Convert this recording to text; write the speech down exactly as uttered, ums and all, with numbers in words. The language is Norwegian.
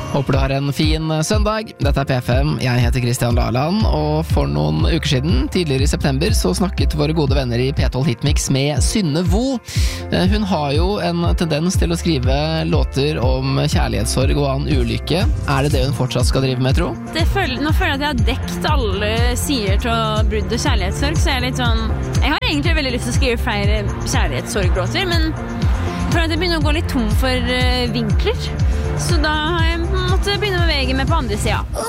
Håper du har en fin søndag. Dette er P F M, jeg heter Kristian Laland, og for noen uker siden, tidligere i september, så snakket våre gode venner i P tolv Hitmix med Synne Vo. Hun har jo en tendens til å skrive låter om kjærlighetssorg og annen ulykke. Er det det hun fortsatt skal drive med, tro? Det føler, nå føler jeg at jeg har dekt alle sider til brudd og kjærlighetssorg, så jeg er litt sånn... Jeg har egentlig veldig lyst til å skrive flere kjærlighetssorglåter, men jeg føler at jeg begynner å gå litt tom for uh, vinkler. Så da har jeg måttet begynne å bevege meg på andre siden.